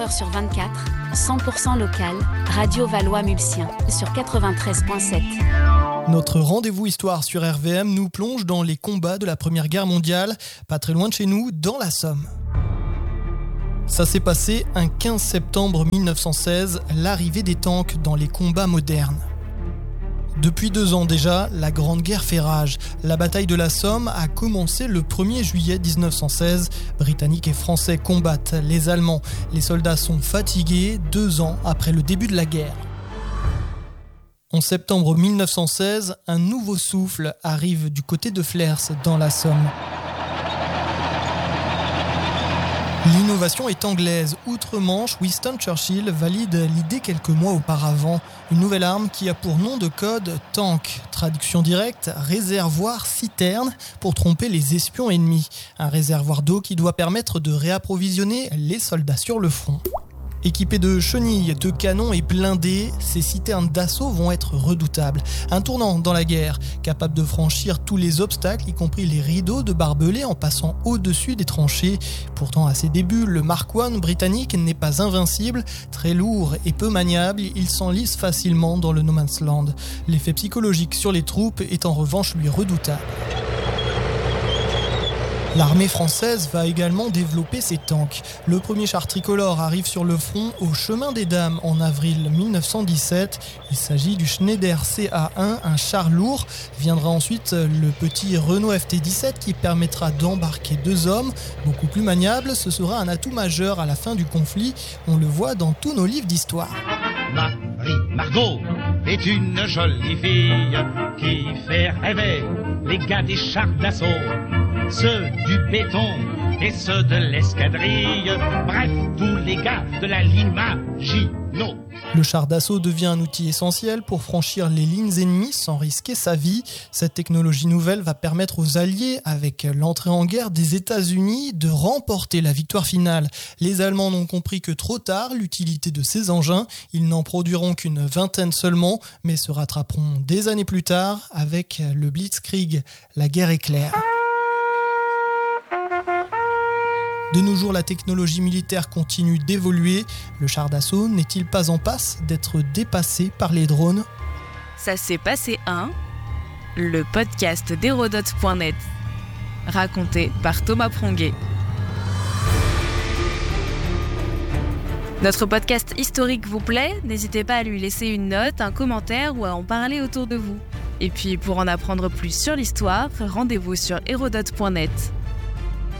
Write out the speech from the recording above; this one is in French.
H/24, 100% local, Radio Valois-Mulsien, sur 93.7. Notre rendez-vous histoire sur RVM nous plonge dans les combats de la Première Guerre mondiale, pas très loin de chez nous, dans la Somme. Ça s'est passé un 15 septembre 1916, l'arrivée des tanks dans les combats modernes. Depuis 2 ans déjà, la Grande Guerre fait rage. La bataille de la Somme a commencé le 1er juillet 1916. Britanniques et Français combattent les Allemands. Les soldats sont fatigués 2 ans après le début de la guerre. En septembre 1916, un nouveau souffle arrive du côté de Flers, dans la Somme. L'innovation est anglaise. Outre-Manche, Winston Churchill valide l'idée quelques mois auparavant. Une nouvelle arme qui a pour nom de code tank. Traduction directe, réservoir citerne pour tromper les espions ennemis. Un réservoir d'eau qui doit permettre de réapprovisionner les soldats sur le front. Équipés de chenilles, de canons et blindés, ces citernes d'assaut vont être redoutables. Un tournant dans la guerre, capable de franchir tous les obstacles, y compris les rideaux de barbelés en passant au-dessus des tranchées. Pourtant, à ses débuts, le Mark I britannique n'est pas invincible. Très lourd et peu maniable, il s'enlise facilement dans le no man's land. L'effet psychologique sur les troupes est en revanche lui redoutable. L'armée française va également développer ses tanks. Le premier char tricolore arrive sur le front au Chemin des Dames en avril 1917. Il s'agit du Schneider CA1, un char lourd. Viendra ensuite le petit Renault FT17 qui permettra d'embarquer 2 hommes. Beaucoup plus maniable, ce sera un atout majeur à la fin du conflit. On le voit dans tous nos livres d'histoire. Marie Margot est une jolie fille qui fait rêver les gars des chars d'assaut. Ceux du béton et ceux de l'escadrille, bref, tous les gars de la ligne Maginot. Le char d'assaut devient un outil essentiel pour franchir les lignes ennemies sans risquer sa vie. Cette technologie nouvelle va permettre aux Alliés, avec l'entrée en guerre des États-Unis, de remporter la victoire finale. Les Allemands n'ont compris que trop tard l'utilité de ces engins. Ils n'en produiront qu'une 20aine seulement, mais se rattraperont des années plus tard avec le Blitzkrieg, la guerre éclair. De nos jours, la technologie militaire continue d'évoluer. Le char d'assaut n'est-il pas en passe d'être dépassé par les drones ? Ça s'est passé le podcast d'Hérodote.net, raconté par Thomas Pronguet. Notre podcast historique vous plaît ? N'hésitez pas à lui laisser une note, un commentaire ou à en parler autour de vous. Et puis, pour en apprendre plus sur l'histoire, rendez-vous sur Hérodote.net.